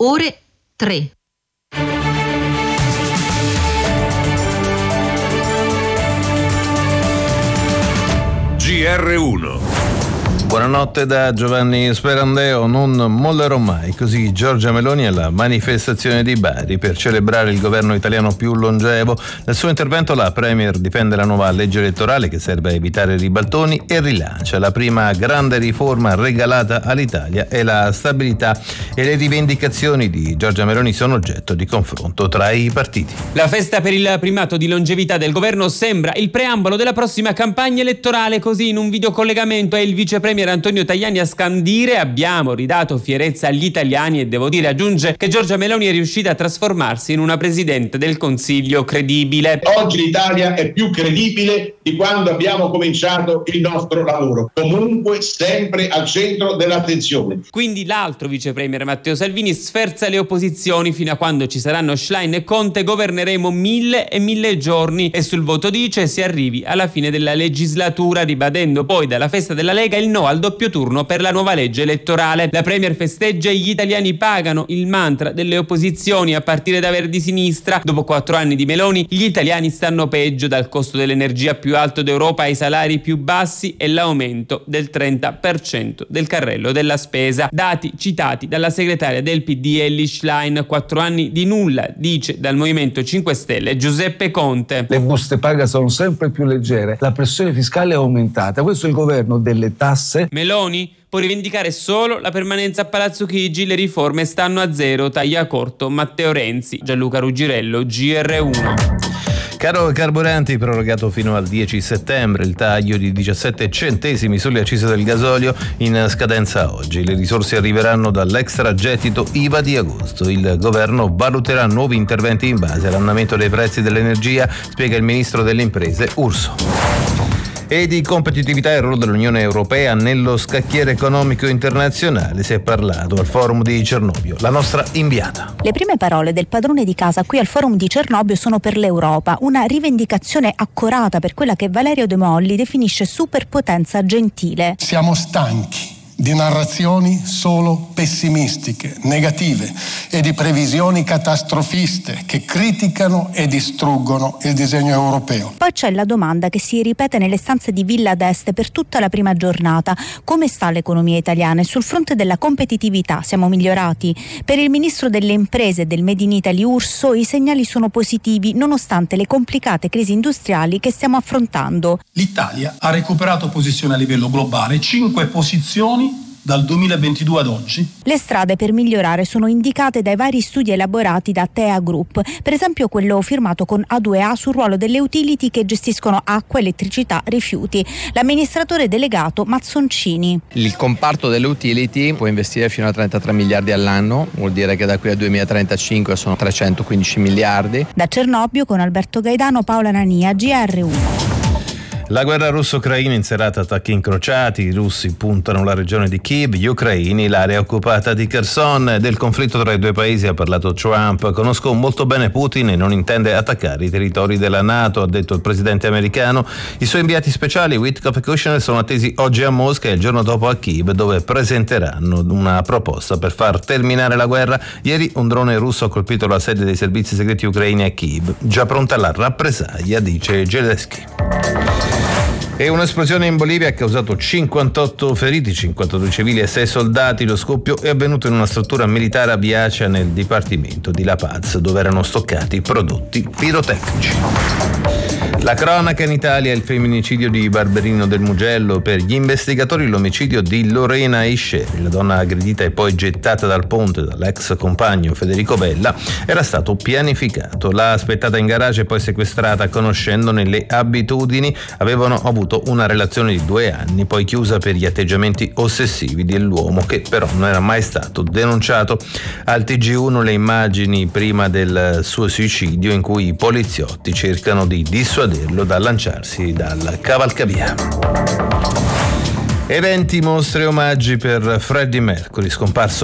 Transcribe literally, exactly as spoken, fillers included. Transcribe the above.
ore tre. G R uno. Buonanotte da Giovanni Sperandeo. Non mollerò mai, così Giorgia Meloni alla manifestazione di Bari per celebrare il governo italiano più longevo. Nel suo intervento la Premier difende la nuova legge elettorale che serve a evitare ribaltoni e rilancia la prima grande riforma regalata all'Italia e la stabilità e le rivendicazioni di Giorgia Meloni sono oggetto di confronto tra i partiti. La festa per il primato di longevità del governo sembra il preambolo della prossima campagna elettorale, così in un videocollegamento è il vice premier Antonio Tajani a scandire: abbiamo ridato fierezza agli italiani, e devo dire, aggiunge, che Giorgia Meloni è riuscita a trasformarsi in una presidente del Consiglio credibile. Oggi l'Italia è più credibile di quando abbiamo cominciato il nostro lavoro, comunque sempre al centro dell'attenzione. Quindi l'altro vice premier Matteo Salvini sferza le opposizioni: fino a quando ci saranno Schlein e Conte governeremo mille e mille giorni, e sul voto dice si arrivi alla fine della legislatura, ribadendo poi dalla festa della Lega il no al doppio turno per la nuova legge elettorale. La premier festeggia e gli italiani pagano, il mantra delle opposizioni a partire da Verdi Sinistra. Dopo quattro anni di Meloni gli italiani stanno peggio, dal costo dell'energia più alto d'Europa ai salari più bassi e l'aumento del trenta per cento del carrello della spesa. Dati citati dalla segretaria del P D Elly Schlein: quattro anni di nulla, dice dal Movimento cinque Stelle Giuseppe Conte. Le buste paga sono sempre più leggere, la pressione fiscale è aumentata, questo è il governo delle tasse. Meloni può rivendicare solo la permanenza a Palazzo Chigi, le riforme stanno a zero, taglia corto Matteo Renzi. Gianluca Ruggirello, G R uno. Caro carburanti, prorogato fino al dieci settembre il taglio di diciassette centesimi sulle accise del gasolio in scadenza oggi. Le risorse arriveranno dall'extragettito I V A di agosto. Il governo valuterà nuovi interventi in base all'andamento dei prezzi dell'energia, spiega il ministro delle imprese Urso. E di competitività e ruolo dell'Unione Europea nello scacchiere economico internazionale si è parlato al forum di Cernobbio. La nostra inviata. Le prime parole del padrone di casa qui al forum di Cernobbio sono per l'Europa, una rivendicazione accorata per quella che Valerio De Molli definisce superpotenza gentile. Siamo stanchi di narrazioni solo pessimistiche, negative e di previsioni catastrofiste che criticano e distruggono il disegno europeo. Poi c'è la domanda che si ripete nelle stanze di Villa d'Este per tutta la prima giornata: come sta l'economia italiana? E sul fronte della competitività siamo migliorati? Per il ministro delle imprese e del Made in Italy Urso i segnali sono positivi nonostante le complicate crisi industriali che stiamo affrontando. L'Italia ha recuperato posizione a livello globale, cinque posizioni dal duemilaventidue ad oggi. Le strade per migliorare sono indicate dai vari studi elaborati da Tea Group, per esempio quello firmato con A due A sul ruolo delle utility che gestiscono acqua, elettricità, rifiuti. L'amministratore delegato Mazzoncini. Il comparto delle utility può investire fino a trentatré miliardi all'anno, vuol dire che da qui al duemilatrentacinque sono trecentoquindici miliardi. Da Cernobbio con Alberto Gaidano, Paola Nania, G R uno. La guerra russo-ucraina in serata, attacchi incrociati, i russi puntano la regione di Kiev, gli ucraini l'area occupata di Kherson. Del conflitto tra i due paesi ha parlato Trump: conosco molto bene Putin e non intende attaccare i territori della NATO, ha detto il presidente americano. I suoi inviati speciali Witkoff e Kushner sono attesi oggi a Mosca e il giorno dopo a Kiev, dove presenteranno una proposta per far terminare la guerra. Ieri un drone russo ha colpito la sede dei servizi segreti ucraini a Kiev, già pronta la rappresaglia, dice Zelensky. E un'esplosione in Bolivia ha causato cinquantotto feriti, cinquantadue civili e sei soldati. Lo scoppio è avvenuto in una struttura militare a Biacia nel dipartimento di La Paz, dove erano stoccati prodotti pirotecnici. La cronaca in Italia: il femminicidio di Barberino del Mugello. Per gli investigatori l'omicidio di Lorena Isceri, la donna aggredita e poi gettata dal ponte dall'ex compagno Federico Bella, era stato pianificato. L'ha aspettata in garage e poi sequestrata, conoscendone le abitudini. Avevano avuto una relazione di due anni, poi chiusa per gli atteggiamenti ossessivi dell'uomo, che però non era mai stato denunciato. Al T G uno le immagini prima del suo suicidio, in cui i poliziotti cercano di dissuaderlo da lanciarsi dal cavalcavia. Eventi, mostre e omaggi per Freddie Mercury, scomparso